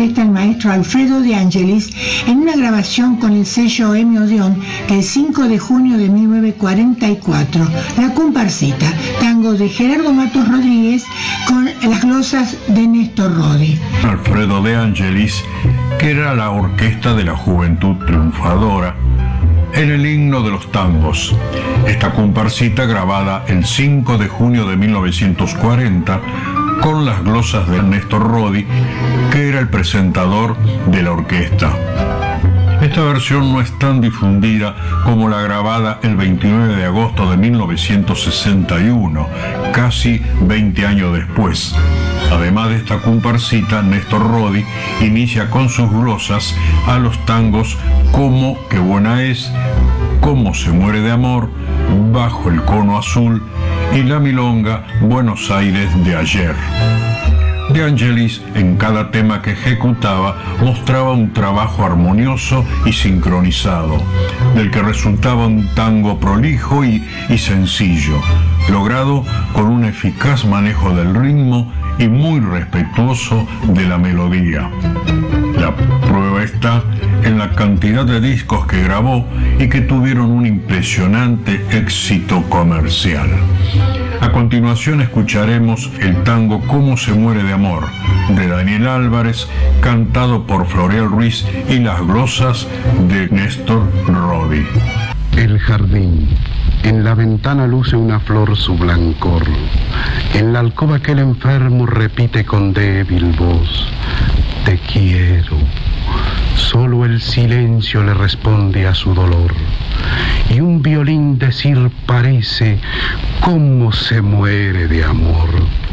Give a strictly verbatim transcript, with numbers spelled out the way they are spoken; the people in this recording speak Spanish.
orquesta el maestro Alfredo De Angelis en una grabación con el sello Emi Odeón del cinco de junio de mil novecientos cuarenta y cuatro. La Comparsita, tango de Gerardo Matos Rodríguez con las glosas de Néstor Rodi. Alfredo De Angelis, que era la orquesta de la Juventud Triunfadora, en el himno de los tangos. Esta comparsita grabada el cinco de junio de mil novecientos cuarenta con las glosas de Néstor Rodi, que era el presentador de la orquesta. Esta versión no es tan difundida como la grabada el veintinueve de agosto de mil novecientos sesenta y uno, casi veinte años después. Además de esta comparsita, Néstor Rodi inicia con sus glosas a los tangos como Qué buena es, Cómo se muere de amor, Bajo el cono azul y la milonga Buenos Aires de ayer. De Angelis, en cada tema que ejecutaba, mostraba un trabajo armonioso y sincronizado, del que resultaba un tango prolijo y, y sencillo, logrado con un eficaz manejo del ritmo y muy respetuoso de la melodía. La prueba está en la cantidad de discos que grabó y que tuvieron un impresionante éxito comercial. A continuación escucharemos el tango Cómo se muere de amor, de Daniel Álvarez, cantado por Florial Ruiz y las glosas de Néstor Rodi. El jardín. En la ventana luce una flor su blancor. En la alcoba aquel enfermo repite con débil voz: te quiero. Solo el silencio le responde a su dolor. Y un violín decir parece: cómo se muere de amor.